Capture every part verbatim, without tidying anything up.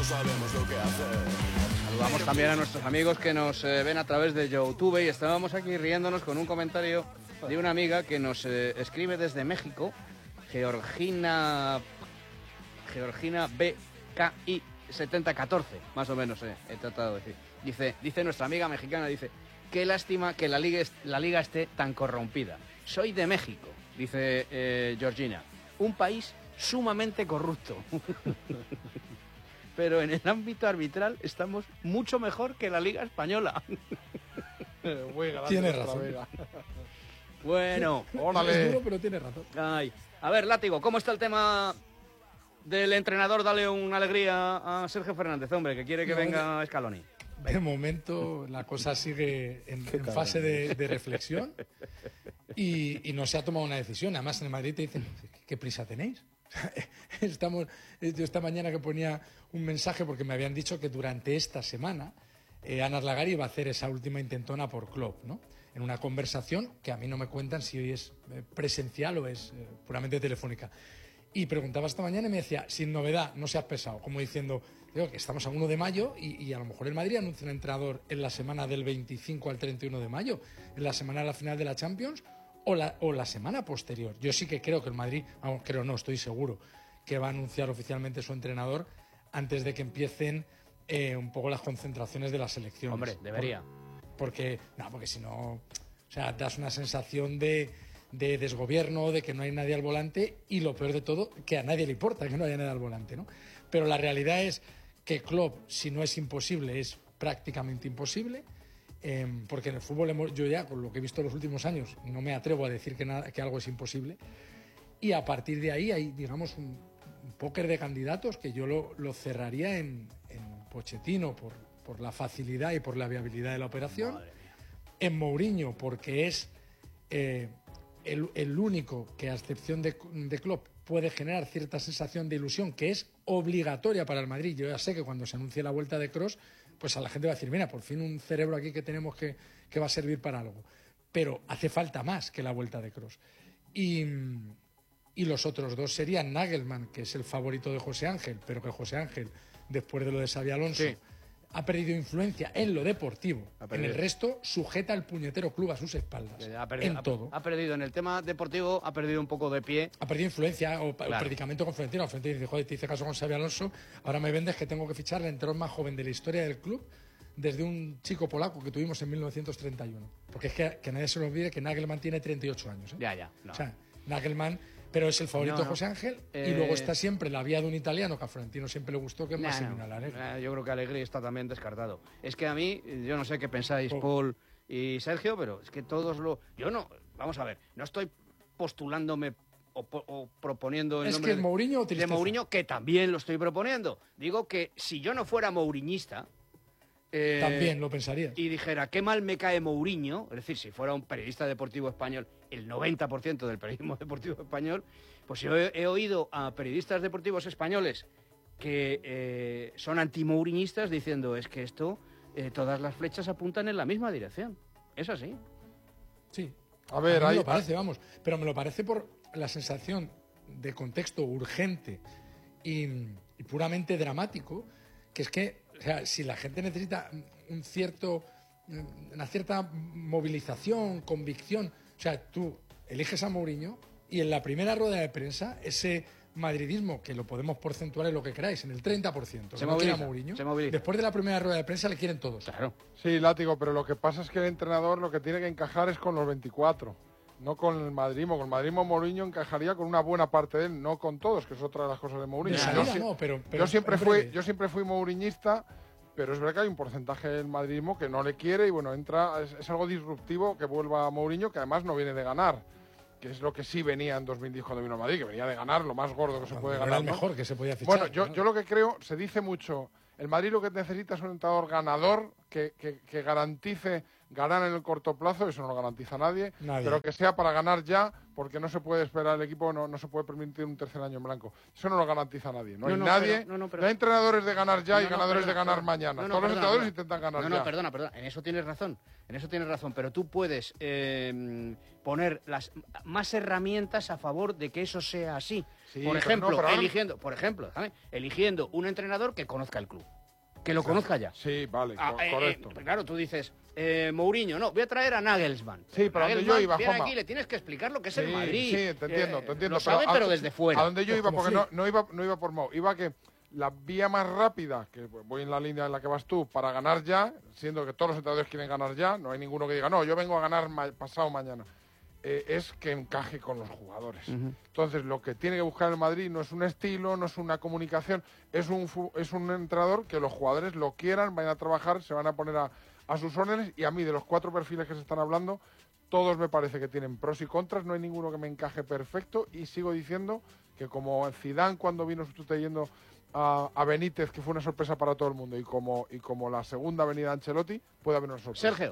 sabemos lo que hacer. Saludamos también a nuestros amigos que nos eh, ven a través de YouTube y estábamos aquí riéndonos con un comentario de una amiga que nos eh, escribe desde México, Georgina Georgina B K I setenta catorce, más o menos eh, he tratado de decir. Dice, dice nuestra amiga mexicana, dice, qué lástima que la liga, est la liga esté tan corrompida. Soy de México, dice eh, Georgina, un país sumamente corrupto. Pero en el ámbito arbitral estamos mucho mejor que la Liga Española. Tiene razón. Bueno, órale. Es duro, pero tiene razón. Ay. A ver, Látigo, ¿cómo está el tema del entrenador? Dale una alegría a Sergio Fernández, hombre, que quiere que no, venga de, Scaloni. De momento la cosa sigue en, en fase de, de reflexión y, y no se ha tomado una decisión. Además, en el Madrid te dicen, ¿qué, qué prisa tenéis? Estamos, yo esta mañana que ponía un mensaje porque me habían dicho que durante esta semana eh, Ana Arlagari iba a hacer esa última intentona por Klopp, ¿no? En una conversación que a mí no me cuentan si hoy es eh, presencial o es eh, puramente telefónica. Y preguntaba esta mañana y me decía, sin novedad, no seas pesado, como diciendo, digo, que estamos a uno de mayo y, y a lo mejor el Madrid anuncia un entrenador en la semana del veinticinco al treinta y uno de mayo, en la semana de la final de la Champions, O la, o la semana posterior. Yo sí que creo que el Madrid, vamos, creo no, estoy seguro, que va a anunciar oficialmente su entrenador antes de que empiecen eh, un poco las concentraciones de las selecciones. Hombre, debería. Por, porque, no, porque si no, o sea, das una sensación de, de desgobierno, de que no hay nadie al volante y lo peor de todo, que a nadie le importa que no haya nadie al volante, ¿no? Pero la realidad es que Klopp, si no es imposible, es prácticamente imposible. Eh, porque en el fútbol hemos, yo ya con lo que he visto en los últimos años no me atrevo a decir que, nada, que algo es imposible y a partir de ahí hay digamos un, un póker de candidatos que yo lo, lo cerraría en, en Pochettino por, por la facilidad y por la viabilidad de la operación, en Mourinho porque es eh, el, el único que a excepción de, de Klopp puede generar cierta sensación de ilusión que es obligatoria para el Madrid. Yo ya sé que cuando se anuncie la vuelta de Kroos, pues a la gente va a decir, mira, por fin un cerebro aquí que tenemos que, que va a servir para algo. Pero hace falta más que la vuelta de Kroos. Y, y los otros dos serían Nagelsmann, que es el favorito de José Ángel, pero que José Ángel, después de lo de Xabi Alonso, sí, ha perdido influencia en lo deportivo. En el resto, sujeta al puñetero club a sus espaldas. Ha perdido, en ha, todo. Ha perdido en el tema deportivo, ha perdido un poco de pie. Ha perdido influencia o, claro, o predicamento con Florentino. Florentino dice, joder, te hice caso con Xabi Alonso, ahora me vendes que tengo que fichar el entrenador más joven de la historia del club, desde un chico polaco que tuvimos en mil novecientos treinta y uno. Porque es que, que nadie se lo olvide que Nagelsmann tiene treinta y ocho años. ¿eh? Ya, ya. No. O sea, Nagelsmann, pero es el favorito no, no. de José Ángel. Eh... Y luego está siempre la vía de un italiano que a Florentino siempre le gustó, que es Massimiliano no, Allegri. No, yo creo que Allegri está también descartado. Es que a mí, yo no sé qué pensáis, oh. Paul y Sergio, pero es que todos lo... Yo no... Vamos a ver, no estoy postulándome o, o proponiendo el es nombre que el Mourinho de, de Mourinho, que también lo estoy proponiendo. Digo que si yo no fuera mouriñista... Eh, También lo pensaría. Y dijera, qué mal me cae Mourinho, es decir, si fuera un periodista deportivo español, el noventa por ciento del periodismo deportivo español, pues yo he, he oído a periodistas deportivos españoles que eh, son anti-mouriñistas diciendo, es que esto, eh, todas las flechas apuntan en la misma dirección. Es así. Sí. A ver, a mí me lo parece, vamos, pero me lo parece por la sensación de contexto urgente y, y puramente dramático, que es que, o sea, si la gente necesita un cierto, una cierta movilización, convicción, o sea, tú eliges a Mourinho y en la primera rueda de prensa ese madridismo, que lo podemos porcentuar en lo que queráis, en el treinta por ciento, se no moviliza, quiere a Mourinho, se moviliza. Después de la primera rueda de prensa le quieren todos. Claro. Sí, Látigo, pero lo que pasa es que el entrenador lo que tiene que encajar es con los veinticuatro. No con el madridismo. Con el madridismo Mourinho encajaría con una buena parte de él, no con todos, que es otra de las cosas de Mourinho. De salida, yo, no, pero, pero yo, siempre fui, yo siempre fui mouriñista, pero es verdad que hay un porcentaje del madridismo que no le quiere y bueno, entra es, es algo disruptivo que vuelva a Mourinho, que además no viene de ganar, que es lo que sí venía en dos mil diez cuando vino a Madrid, que venía de ganar lo más gordo que se puede ganar. Era el mejor que se podía fichar. Bueno, yo, ¿no? yo lo que creo, se dice mucho, el Madrid lo que necesita es un entrenador ganador que, que, que garantice ganar en el corto plazo, eso no lo garantiza nadie, Nadie. pero que sea para ganar ya, porque no se puede esperar el equipo, no, no se puede permitir un tercer año en blanco. Eso no lo garantiza nadie. No, No, hay no, nadie, pero- no, no, pero- no hay entrenadores de ganar ya No, y no, ganadores perdona, de ganar perdona. mañana. No, no, Todos los perdona, entrenadores perdona. intentan ganar No, ya. no, perdona, perdona. En eso tienes razón. En eso tienes razón. Pero tú puedes eh, poner las más herramientas a favor de que eso sea así. Sí, por pero ejemplo, no, pero ahora- eligiendo, por ejemplo, ¿sabes? eligiendo un entrenador que conozca el club. Que lo conozca ya. Sí, vale, Ah, co- eh, correcto. eh, claro, tú dices, eh, Mourinho, no, voy a traer a Nagelsmann. Sí, pero donde Nagelsmann yo iba, viene Juanma. aquí, le tienes que explicar lo que es Sí, el Madrid. Sí, te entiendo, Eh, te entiendo. Lo sabe, a- pero desde fuera. A donde yo Pues iba, como porque Flick. no, no, iba, no iba por Mau, iba que la vía más rápida, que voy en la línea en la que vas tú, para ganar ya, siendo que todos los entrenadores quieren ganar ya, no hay ninguno que diga, no, yo vengo a ganar ma- pasado mañana, eh, es que encaje con los jugadores. Ujú. Entonces, lo que tiene que buscar el Madrid no es un estilo, no es una comunicación, es un, fu- es un entrenador que los jugadores lo quieran, vayan a trabajar, se van a poner a, a sus órdenes, y a mí, de los cuatro perfiles que se están hablando, todos me parece que tienen pros y contras, no hay ninguno que me encaje perfecto, y sigo diciendo que como Zidane cuando vino sustituyendo a, a Benítez, que fue una sorpresa para todo el mundo, y como, y como la segunda venida de Ancelotti, puede haber una sorpresa. Sergio.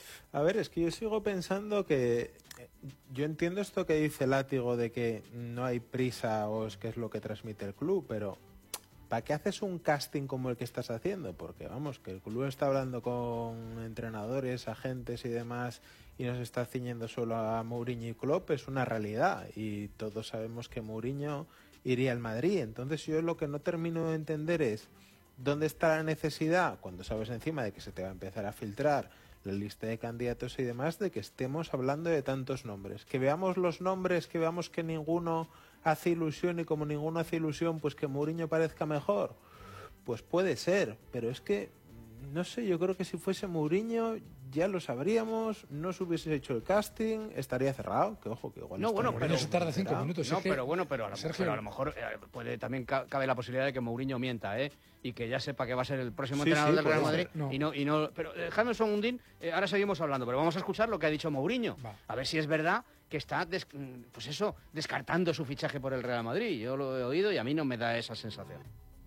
A ver, es que yo sigo pensando que eh, yo entiendo esto que dice Látigo de que no hay prisa o es que es lo que transmite el club, pero ¿para qué haces un casting como el que estás haciendo? Porque vamos, que el club está hablando con entrenadores, agentes y demás y nos está ciñendo solo a Mourinho y Klopp, es una realidad y todos sabemos que Mourinho iría al Madrid. Entonces yo lo que no termino de entender es ¿dónde está la necesidad, cuando sabes encima de que se te va a empezar a filtrar la lista de candidatos y demás, de que estemos hablando de tantos nombres? Que veamos los nombres, que veamos que ninguno hace ilusión y como ninguno hace ilusión, pues que Mourinho parezca mejor. Pues puede ser, pero es que, no sé, yo creo que si fuese Mourinho ya lo sabríamos, no se hubiese hecho el casting, estaría cerrado, que ojo, que igual No, está bueno, Mourinho pero- se tarda cinco será. minutos. No, es que- pero bueno, pero a lo, Sergio- pero a lo mejor eh, puede, también ca- cabe la posibilidad de que Mourinho mienta, ¿eh? Y que ya sepa que va a ser el próximo Sí, entrenador sí, del Real puede Madrid. ser. No. Y no, y no, pero eh, dejadme un segundín, eh, ahora seguimos hablando, pero vamos a escuchar lo que ha dicho Mourinho. Va. A ver si es verdad que está, des- pues eso, descartando su fichaje por el Real Madrid. Yo lo he oído y a mí no me da esa sensación.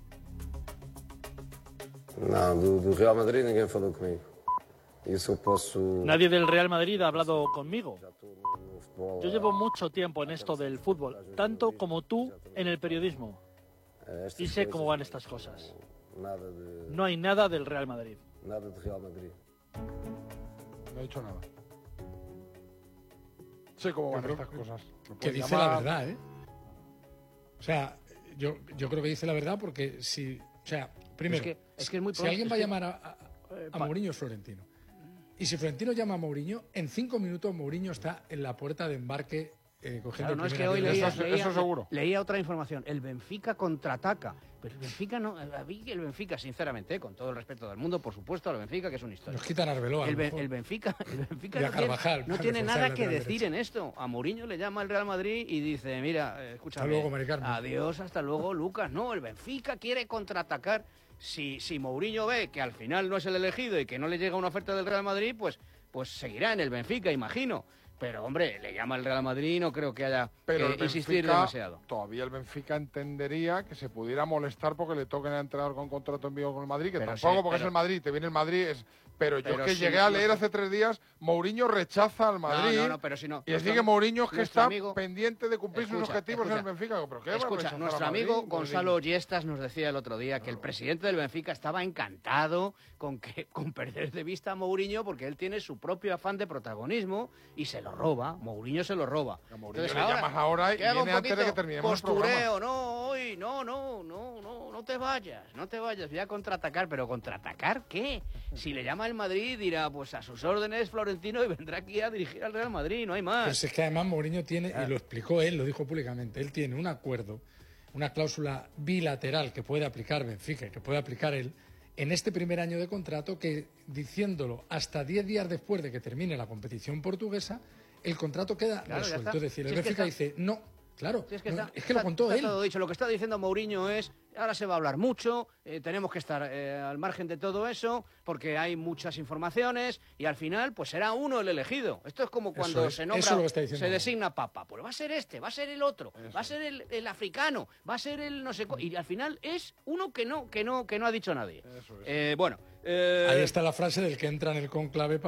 Não, do, do Real Madrid ninguém falou comigo. Isso eu posso. Nadie del Real Madrid ha hablado conmigo. Já estou no, no futebol. Yo llevo mucho tiempo en esto del fútbol, tanto como tú en el periodismo, eh, estas y sé coisas, cómo van estas cosas. Nada de, No hay nada del Real Madrid. nada de Real Madrid. No he dicho nada. Sé cómo van Yo estas creo cosas. Lo que puedes dice llamar- la verdad, ¿eh? O sea, yo, yo creo que dice la verdad porque si... O sea, primero, Es que- es que es muy si pronto, alguien es va a que- llamar a, a, Eh, a pa- Mourinho es Florentino. Y si Florentino llama a Mourinho, en cinco minutos Mourinho está en la puerta de embarque eh, cogiendo Claro, no el es primer que hoy avión. leía, Eso- leía- eso seguro. leía otra información. El Benfica contraataca. Pero el Benfica no. A mí el Benfica, sinceramente, eh, con todo el respeto del mundo, por supuesto, el Benfica, que es una historia. Nos quitan a Arbeloa. a lo El, Ben- mejor. el Benfica, el Benfica Y a no tiene, Carvajal, no para tiene reforzar nada el que lateral decir derecho. en esto. A Mourinho le llama el Real Madrid y dice, mira, eh, escúchame. Hasta luego, Mari Carmen. Adiós, hasta luego, Lucas. No, el Benfica quiere contraatacar. Si, si Mourinho ve que al final no es el elegido y que no le llega una oferta del Real Madrid, pues, pues seguirá en el Benfica, imagino. Pero, hombre, le llama el Real Madrid y no creo que haya Pero que el insistir Benfica, demasiado. todavía el Benfica entendería que se pudiera molestar porque le toquen al entrenador con contrato en vivo con el Madrid, que Pero tampoco sí, porque pero- es el Madrid, te viene el Madrid, es... Pero yo Pero que sí, llegué a sí, leer no- hace tres días, Mourinho rechaza al Madrid. No, no, no, pero si no. Y Nuestro así que ami- Mourinho es que nuestro está amigo- pendiente de cumplir sus Escucha, objetivos en el escucha. Benfica. ¿Pero qué va a Escucha, rechazar nuestro a Madrid, amigo Mourinho? Gonzalo Yestas nos decía el otro día que el presidente del Benfica estaba encantado con que con perder de vista a Mourinho porque él tiene su propio afán de protagonismo y se lo roba. Mourinho se lo roba. A Mourinho Entonces, le llamas ahora y que haga un viene antes de que poquito terminemos el programa. postureo, no, hoy, no, no, no, no, no te vayas, no te vayas, voy a contraatacar, pero ¿contraatacar qué? Si le llama el Madrid dirá, pues a sus órdenes Florentino y vendrá aquí a dirigir al Real Madrid, no hay más. Pero si es que además Mourinho tiene, y lo explicó él, lo dijo públicamente, él tiene un acuerdo, una cláusula bilateral que puede aplicar Benfica y que puede aplicar él en este primer año de contrato que, diciéndolo hasta diez días después de que termine la competición portuguesa, el contrato queda Claro, ya resuelto. está. Es decir, el Si es que Benfica está- dice, no, claro, Si es que, no, está- es que lo está- contó está él. todo dicho. Lo que está diciendo Mourinho es, ahora se va a hablar mucho, eh, tenemos que estar eh, al margen de todo eso, porque hay muchas informaciones, y al final, pues será uno el elegido. Esto es como cuando es, se eso nombra, es lo que está diciendo se Mourinho. designa papa. Pues va a ser este, va a ser el otro, va a ser el, el africano, va a ser el no sé cu- y al final es uno que no, que no, que no ha dicho nadie. Eh, bueno, eh, Ahí está la frase del que entra en el conclave papa,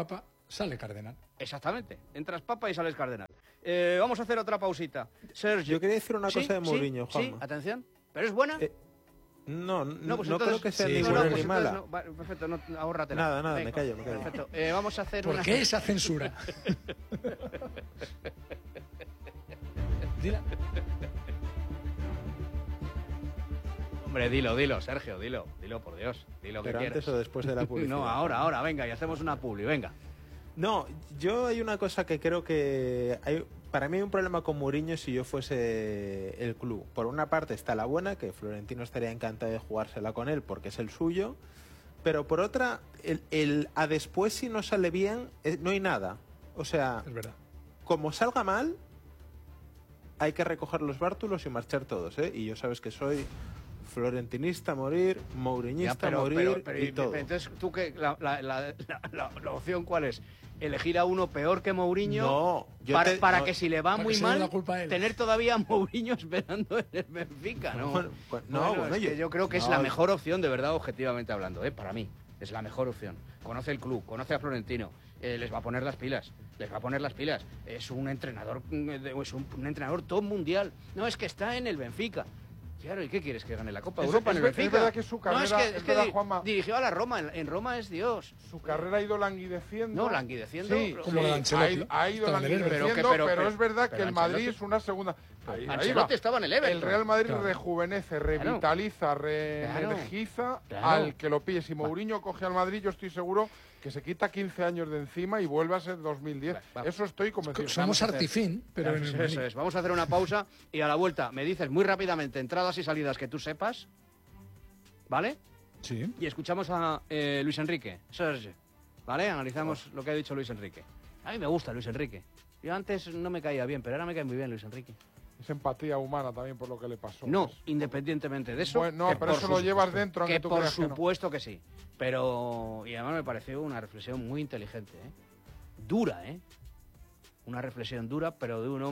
sale Cardenal. Exactamente. Entras Papa y sales Cardenal. Eh, vamos a hacer otra pausita. Sergio. Yo quería decir una ¿Sí? cosa de Mourinho, ¿Sí? Juanma. ¿Sí? Atención. ¿Pero es buena? Eh, no, no, no, pues no entonces, creo que sea sí, ni no, buena no, ni pues mala. entonces no. Vale, perfecto, no, ahórratela. Nada, nada, Venga, me callo, me callo. Perfecto. Eh, vamos a hacer ¿Por una... qué esa censura? Dila. Hombre, dilo, dilo, Sergio, dilo. Dilo, por Dios. Dilo que Pero quieres. antes o después de la publicidad. No, ahora, ahora, venga, y hacemos una publi, venga. No, yo hay una cosa que creo que hay, para mí hay un problema con Mourinho si yo fuese el club. Por una parte está la buena, que Florentino estaría encantado de jugársela con él porque es el suyo, pero por otra, el, el a después si no sale bien, eh, no hay nada. O sea, Es verdad. como salga mal, hay que recoger los bártulos y marchar todos, ¿eh? Y yo sabes que soy florentinista a morir, mouriñista Ya, pero, a morir pero, pero, y y- todo. entonces, ¿tú qué? La, la, la, la- la- la opción cuál es? ¿Elegir a uno peor que Mourinho? No, yo para, te- para no. que si le va Para muy que se dé mal, la culpa a él. tener todavía a Mourinho esperando en el Benfica, ¿no? Bueno, pues, no, Bueno, bueno, es que yo- yo creo que es no, la mejor opción, de verdad, objetivamente hablando, ¿eh? Para mí, es la mejor opción. Conoce el club, conoce a Florentino, eh, les va a poner las pilas, les va a poner las pilas. Es un entrenador, mm, de- es un, un entrenador top mundial. No, es que está en el Benfica. Claro, ¿y qué quieres? ¿Que gane la Copa de Es- Europa es en el ver- es Benfica? verdad que su no, carrera- es que, es es que verdad, di- Juanma. dirigió a la Roma, en, en Roma es Dios. Su carrera ha ido languideciendo. No, languideciendo. Sí, Pero- Como sí, la de ha Ancelotti. ido, ha ido Estaba en el Everton. languideciendo, Pero que- pero- pero, pero- es verdad pero que el Madrid Ancelotti- es una segunda. Ahí, ahí Ancelotti va. estaba en el Everton. El Real Madrid Claro. rejuvenece, revitaliza, reenergiza Claro. al que lo pille. Si Mourinho coge al Madrid, yo estoy seguro que se quita quince años de encima y vuelve a ser dos mil diez. Va, va. Eso estoy convencido. Somos Vamos a hacer- artifín, pero en el Eso Madrid. es. Vamos a hacer una pausa y a la vuelta me dices muy rápidamente entradas y salidas que tú sepas, ¿vale? Sí. Y escuchamos a eh, Luis Enrique, Sergio, ¿vale? Analizamos lo que ha dicho Luis Enrique. A mí me gusta Luis Enrique. Yo antes no me caía bien, pero ahora me cae muy bien Luis Enrique. Es empatía humana también por lo que le pasó. No, Es- independientemente de eso. Bueno, que no, pero por eso lo sus- llevas dentro, aunque Que tú por creas que no. supuesto que sí. Pero, y además me pareció una reflexión muy inteligente, ¿eh? Dura, ¿eh? Una reflexión dura, pero de un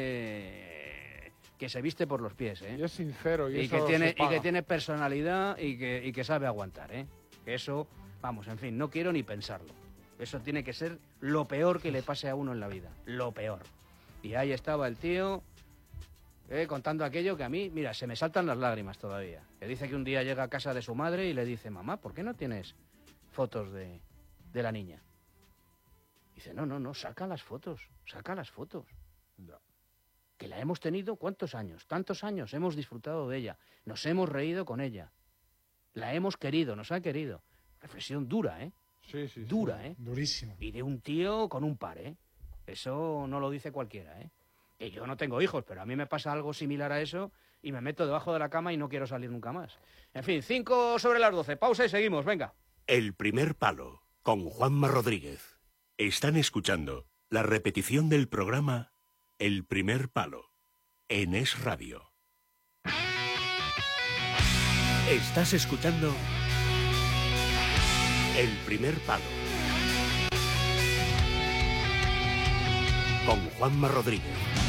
hombre que se viste por los pies, ¿eh? Y es sincero. Y, Y eso que, se tiene, y paga. que tiene personalidad y que, y que sabe aguantar, ¿eh? Que eso, vamos, en fin, no quiero ni pensarlo. Eso tiene que ser lo peor que le pase a uno en la vida. Lo peor. Y ahí estaba el tío eh, contando aquello que a mí, mira, se me saltan las lágrimas todavía. Que dice que un día llega a casa de su madre y le dice, mamá, ¿por qué no tienes fotos de, de la niña? Dice, no, no, no, saca las fotos, saca las fotos. Que la hemos tenido, ¿cuántos años? Tantos años, hemos disfrutado de ella, nos hemos reído con ella, la hemos querido, nos ha querido. Reflexión dura, ¿eh? Sí, sí, sí. Dura, ¿eh? Durísimo. Y de un tío con un par, ¿eh? Eso no lo dice cualquiera, ¿eh? Que yo no tengo hijos, pero a mí me pasa algo similar a eso y me meto debajo de la cama y no quiero salir nunca más. En fin, cinco sobre las doce, pausa y seguimos, venga. El primer palo, con Juanma Rodríguez. Están escuchando la repetición del programa El primer palo, en Es Radio. Estás escuchando El primer palo, con Juanma Rodríguez.